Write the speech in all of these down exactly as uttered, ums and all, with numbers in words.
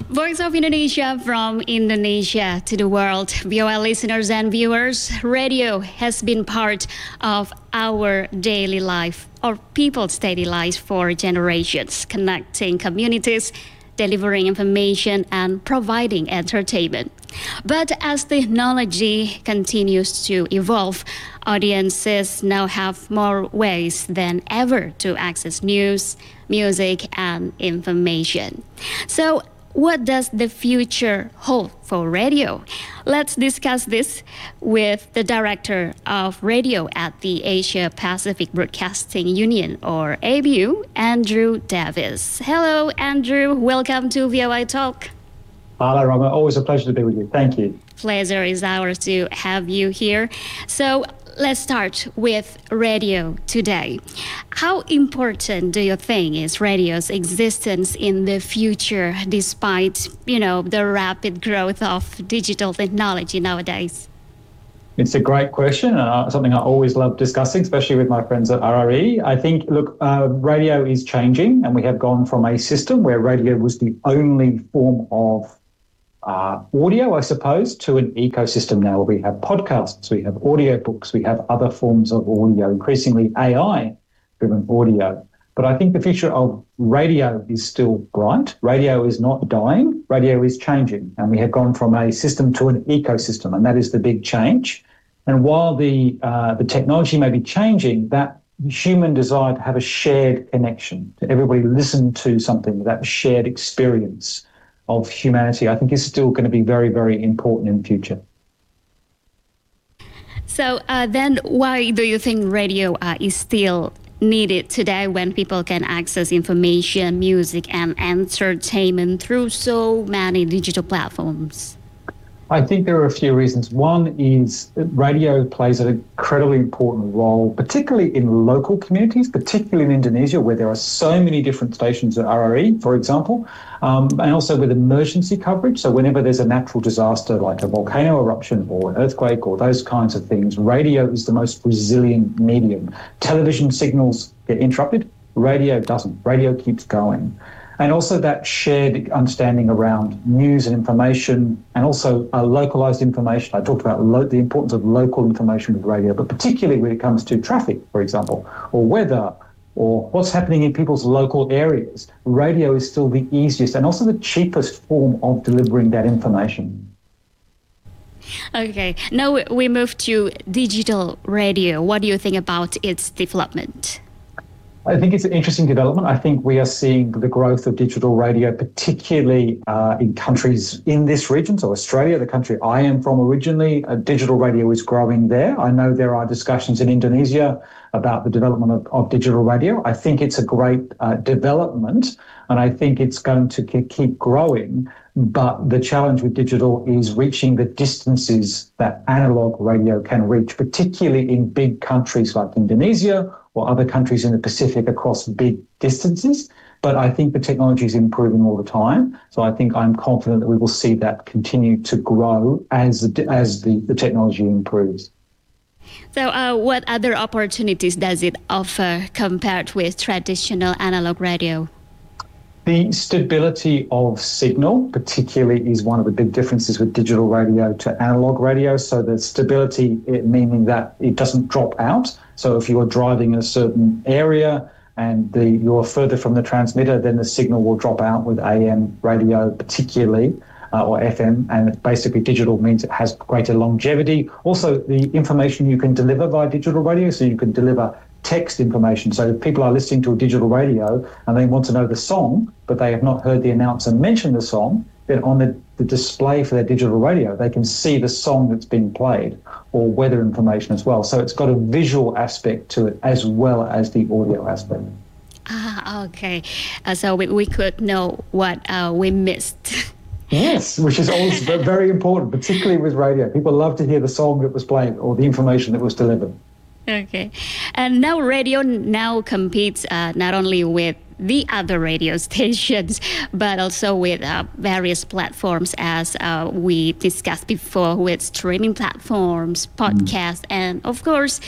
Voice of Indonesia from Indonesia to the world. V O L listeners and viewers, radio has been part of our daily life, or people's daily lives for generations, connecting communities, delivering information, and providing entertainment. But as technology continues to evolve, audiences now have more ways than ever to access news, music, and information. So, what does the future hold for radio? Let's discuss this with the director of radio at the Asia Pacific Broadcasting Union, or A B U, Andrew Davis. Hello, Andrew. Welcome to V O A Talk. Hello, Rama. Always a pleasure to be with you. Thank you. Pleasure is ours to have you here. So let's start with radio today. How important do you think is radio's existence in the future, despite, you know, the rapid growth of digital technology nowadays? It's a great question, uh, something I always love discussing, especially with my friends at R R E. I think, look, uh, radio is changing, and we have gone from a system where radio was the only form of Uh, audio, I suppose, to an ecosystem now where we have podcasts, we have audiobooks, we have other forms of audio, increasingly A I-driven audio. But I think the future of radio is still bright. Radio is not dying. Radio is changing. And we have gone from a system to an ecosystem, and that is the big change. And while the uh, the technology may be changing, that human desire to have a shared connection, to everybody listen to something, that shared experience of humanity, I think is still going to be very, very important in the future. So uh, then why do you think radio uh, is still needed today when people can access information, music, and entertainment through so many digital platforms? I think there are a few reasons. One is that radio plays an incredibly important role, particularly in local communities, particularly in Indonesia, where there are so many different stations at R R E, for example, um, and also with emergency coverage. So whenever there's a natural disaster like a volcano eruption or an earthquake or those kinds of things, radio is the most resilient medium. Television signals get interrupted, radio doesn't. Radio keeps going. And also that shared understanding around news and information, and also uh, localized information. I talked about lo- the importance of local information with radio, but particularly when it comes to traffic, for example, or weather, or what's happening in people's local areas. Radio is still the easiest and also the cheapest form of delivering that information. Okay, now we move to digital radio. What do you think about its development? I think it's an interesting development. I think we are seeing the growth of digital radio, particularly uh, in countries in this region. So Australia, the country I am from originally, uh, digital radio is growing there. I know there are discussions in Indonesia about the development of, of digital radio. I think it's a great uh, development, and I think it's going to keep growing. But the challenge with digital is reaching the distances that analog radio can reach, particularly in big countries like Indonesia or other countries in the Pacific across big distances. But I think the technology is improving all the time. So I think I'm confident that we will see that continue to grow as, as the, the technology improves. So uh, what other opportunities does it offer compared with traditional analog radio? The stability of signal, particularly, is one of the big differences with digital radio to analog radio. So the stability, it meaning that it doesn't drop out. So if you are driving in a certain area and the, you're further from the transmitter, then the signal will drop out with A M radio particularly, uh, or F M. And basically digital means it has greater longevity. Also, the information you can deliver via digital radio, so you can deliver text information. So if people are listening to a digital radio and they want to know the song, but they have not heard the announcer mention the song, then on the, the display for their digital radio, they can see the song that's being played or weather information as well. So it's got a visual aspect to it as well as the audio aspect. Ah, okay. Uh, so we, we could know what uh, we missed. Yes, which is always very important, particularly with radio. People love to hear the song that was played or the information that was delivered. Okay. And now radio now competes uh, not only with the other radio stations, but also with uh, various platforms, as uh, we discussed before, with streaming platforms, podcasts, mm. and of course,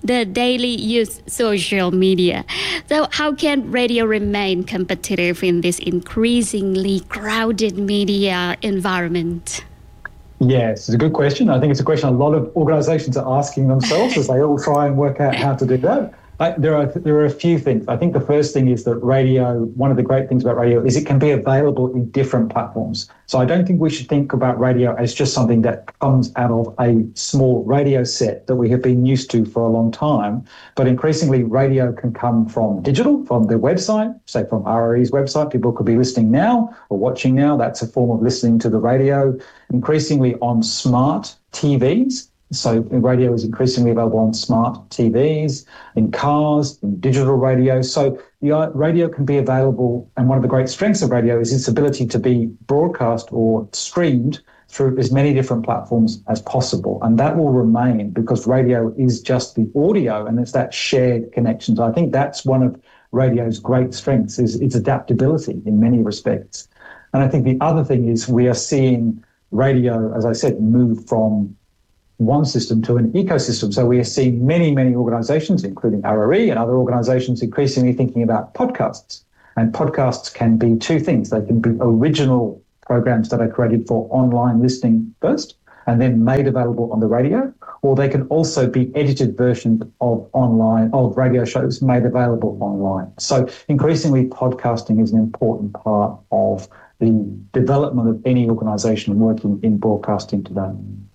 the daily use social media. So how can radio remain competitive in this increasingly crowded media environment? Yes, it's a good question. I think it's a question a lot of organisations are asking themselves as they all try and work out how to do that. I, there are there are a few things. I think the first thing is that radio, one of the great things about radio is it can be available in different platforms. So I don't think we should think about radio as just something that comes out of a small radio set that we have been used to for a long time. But increasingly, radio can come from digital, from the website, say from R R E's website. People could be listening now or watching now. That's a form of listening to the radio. Increasingly on smart T Vs. So radio is increasingly available on smart T Vs, in cars, in digital radio. So the radio can be available, and one of the great strengths of radio is its ability to be broadcast or streamed through as many different platforms as possible. And that will remain because radio is just the audio and it's that shared connection. So I think that's one of radio's great strengths is its adaptability in many respects. And I think the other thing is we are seeing radio, as I said, move from one system to an ecosystem. So we are seeing many, many organisations, including R R E and other organisations, increasingly thinking about podcasts. And podcasts can be two things. They can be original programs that are created for online listening first and then made available on the radio, or they can also be edited versions of online, of radio shows made available online. So increasingly podcasting is an important part of the development of any organisation working in broadcasting today.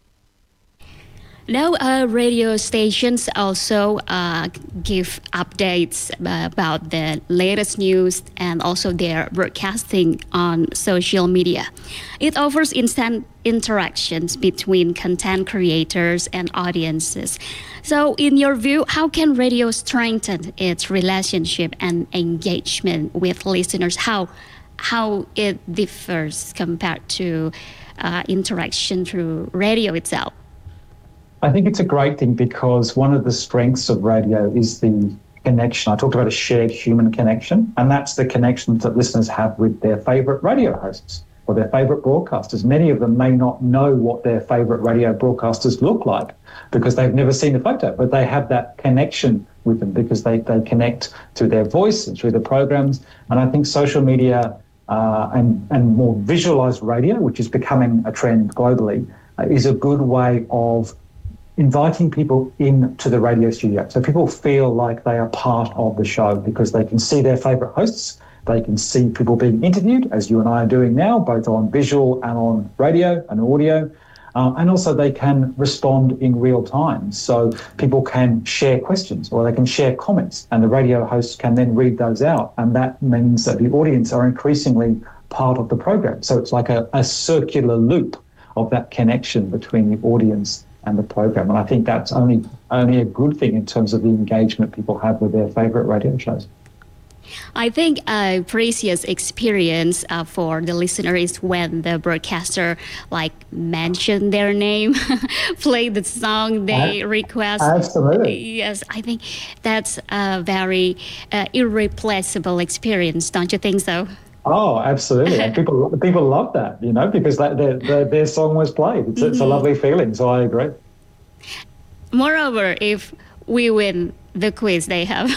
Now, uh, radio stations also uh, give updates about the latest news and also their broadcasting on social media. It offers instant interactions between content creators and audiences. So, in your view, how can radio strengthen its relationship and engagement with listeners? How how it differs compared to uh, interaction through radio itself? I think it's a great thing because one of the strengths of radio is the connection. I talked about a shared human connection, and that's the connections that listeners have with their favourite radio hosts or their favourite broadcasters. Many of them may not know what their favourite radio broadcasters look like because they've never seen a photo, but they have that connection with them because they, they connect through their voice and through the programs. And I think social media uh, and, and more visualised radio, which is becoming a trend globally, uh, is a good way of inviting people into the radio studio. So people feel like they are part of the show because they can see their favourite hosts, they can see people being interviewed, as you and I are doing now, both on visual and on radio and audio, uh, and also they can respond in real time. So people can share questions or they can share comments and the radio hosts can then read those out, and that means that the audience are increasingly part of the program. So it's like a, a circular loop of that connection between the audience and the program. And I think that's only only a good thing in terms of the engagement people have with their favourite radio shows. I think a precious experience uh, for the listener is when the broadcaster like mention their name, play the song they request. Absolutely. Yes, I think that's a very uh, irreplaceable experience, don't you think so? Oh, absolutely. And people people love that, you know, because that, their, their, their song was played. It's, mm-hmm. it's a lovely feeling, so I agree. Moreover, if we win the quiz they have.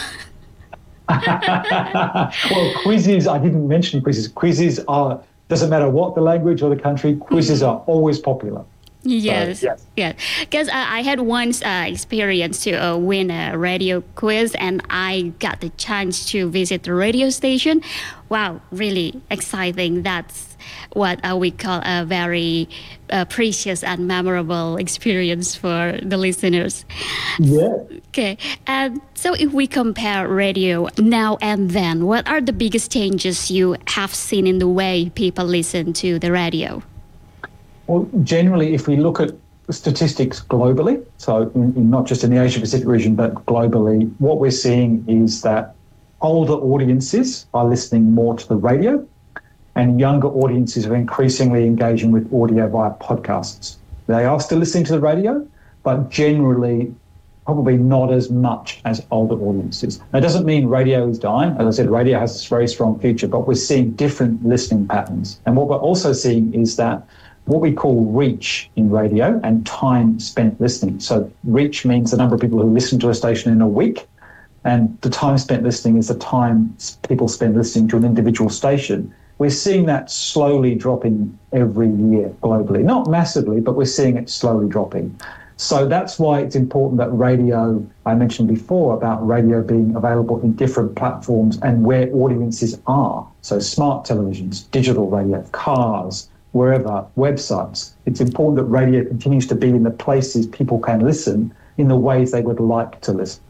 Well, quizzes, I didn't mention quizzes. Quizzes are, doesn't matter what the language or the country, quizzes mm-hmm. are always popular. Yes, so, yes, yes. Because uh, I had once uh, experience to uh, win a radio quiz, and I got the chance to visit the radio station. Wow, really exciting. That's what uh, we call a very uh, precious and memorable experience for the listeners. Yeah. Okay, and so if we compare radio now and then, what are the biggest changes you have seen in the way people listen to the radio? Well, generally, if we look at statistics globally, so in, in not just in the Asia-Pacific region, but globally, what we're seeing is that older audiences are listening more to the radio and younger audiences are increasingly engaging with audio via podcasts. They are still listening to the radio, but generally probably not as much as older audiences. That doesn't mean radio is dying. As I said, radio has this very strong future, but we're seeing different listening patterns. And what we're also seeing is that what we call reach in radio and time spent listening. So reach means the number of people who listen to a station in a week, and the time spent listening is the time people spend listening to an individual station. We're seeing that slowly dropping every year globally. Not massively, but we're seeing it slowly dropping. So that's why it's important that radio, I mentioned before about radio being available in different platforms and where audiences are. So smart televisions, digital radio, cars, wherever, websites. It's important that radio continues to be in the places people can listen in the ways they would like to listen.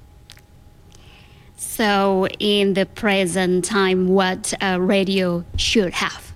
So in the present time, what uh, radio should have?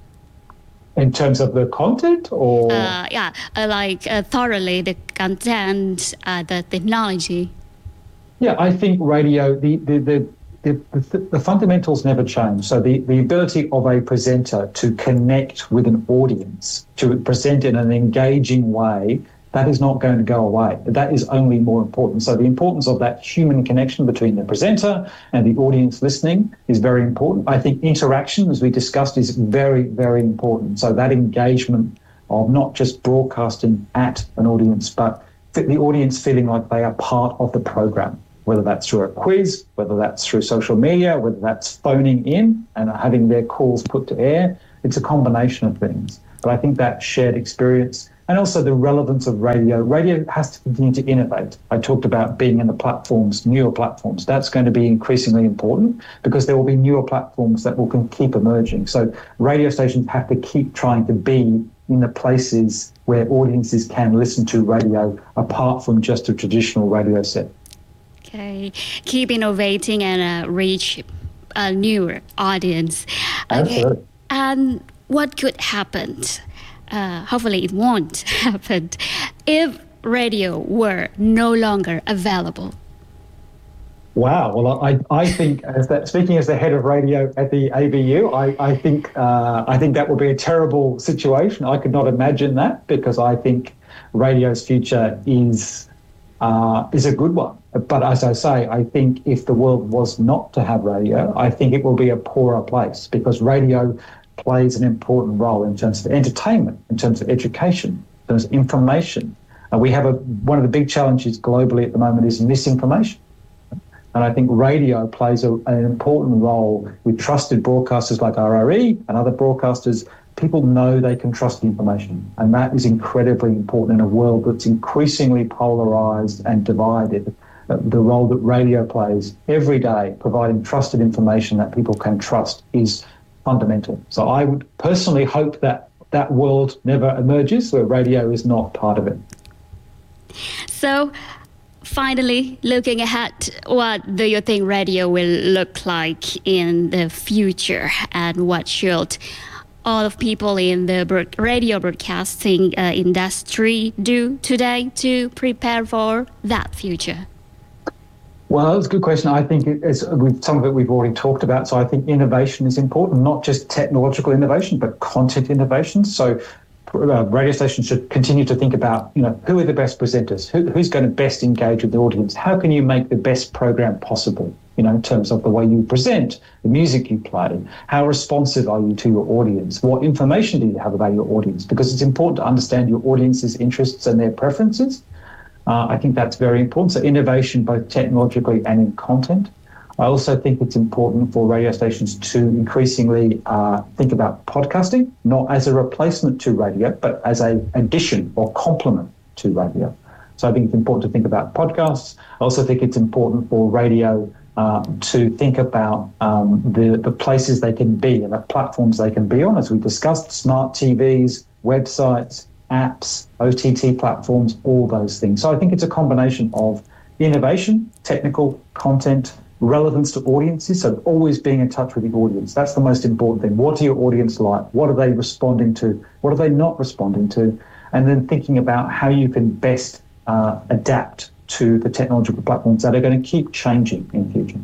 In terms of the content or? Uh, yeah, uh, like uh, thoroughly the content, uh, the technology. Yeah, I think radio, the, the, the, the, the, the fundamentals never change. So the, the ability of a presenter to connect with an audience, to present in an engaging way, that is not going to go away. That is only more important. So the importance of that human connection between the presenter and the audience listening is very important. I think interaction, as we discussed, is very, very important. So that engagement of not just broadcasting at an audience, but the audience feeling like they are part of the program, whether that's through a quiz, whether that's through social media, whether that's phoning in and having their calls put to air. It's a combination of things. But I think that shared experience and also the relevance of radio. Radio has to continue to innovate. I talked about being in the platforms, newer platforms. That's going to be increasingly important because there will be newer platforms that will keep emerging. So radio stations have to keep trying to be in the places where audiences can listen to radio apart from just a traditional radio set. Okay, keep innovating and uh, reach a newer audience. Okay. Absolutely. And what could happen? Uh, hopefully it won't happen if radio were no longer available. Wow. Well, I, I think as that speaking as the head of radio at the A B U, I, I think uh, I think that would be a terrible situation. I could not imagine that because I think radio's future is uh, is a good one. But as I say, I think if the world was not to have radio, I think it will be a poorer place because radio plays an important role in terms of entertainment, in terms of education, in terms of information. And we have a one of the big challenges globally at the moment is misinformation. And I think radio plays a, an important role with trusted broadcasters like R R E and other broadcasters. People know they can trust the information. And that is incredibly important in a world that's increasingly polarised and divided. The role that radio plays every day, providing trusted information that people can trust, is fundamental. So I would personally hope that that world never emerges where radio is not part of it. So finally, looking ahead, what do you think radio will look like in the future, and what should all of people in the radio broadcasting uh, industry do today to prepare for that future? Well, that's a good question. I think it, it's, we've, some of it we've already talked about. So I think innovation is important, not just technological innovation, but content innovation. So uh, radio stations should continue to think about, you know, who are the best presenters? Who, who's going to best engage with the audience? How can you make the best program possible, you know, in terms of the way you present, the music you play? How responsive are you to your audience? What information do you have about your audience? Because it's important to understand your audience's interests and their preferences. Uh, I think that's very important. So innovation, both technologically and in content. I also think it's important for radio stations to increasingly uh, think about podcasting, not as a replacement to radio, but as an addition or complement to radio. So I think it's important to think about podcasts. I also think it's important for radio uh, to think about um, the, the places they can be and the platforms they can be on, as we discussed, smart T Vs, websites, apps, O T T platforms, all those things. So I think it's a combination of innovation, technical, content, relevance to audiences, so always being in touch with the audience. That's the most important thing. What are your audience like? What are they responding to? What are they not responding to? And then thinking about how you can best uh, adapt to the technological platforms that are going to keep changing in the future.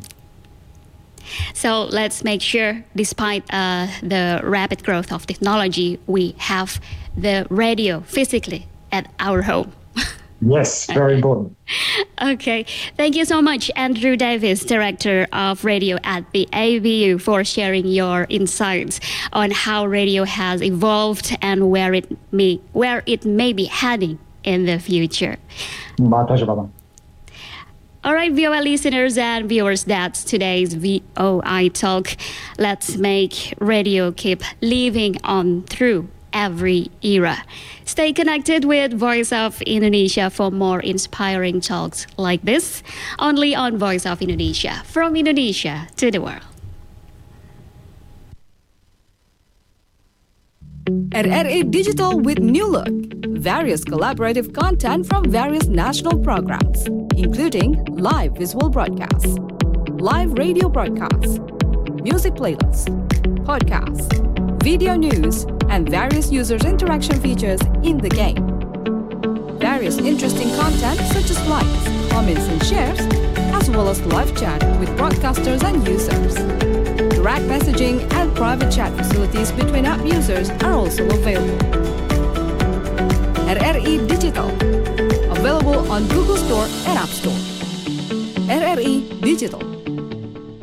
So let's make sure, despite uh, the rapid growth of technology, we have the radio physically at our home. Yes, very important. Okay. Thank you so much, Andrew Davis, Director of Radio at the A B U, for sharing your insights on how radio has evolved and where it may, where it may be heading in the future. My pleasure, Baba. All right, V O I listeners and viewers, that's today's V O I Talk. Let's make radio keep living on through every era. Stay connected with Voice of Indonesia for more inspiring talks like this, only on Voice of Indonesia, from Indonesia to the world. R R I Digital with New Look. Various collaborative content from various national programs, including live visual broadcasts, live radio broadcasts, music playlists, podcasts, video news, and various users' interaction features in the game. Various interesting content such as likes, comments, and shares, as well as live chat with broadcasters and users. Direct messaging and private chat facilities between app users are also available. R R I Digital, available on Google Store and App Store. R R I Digital.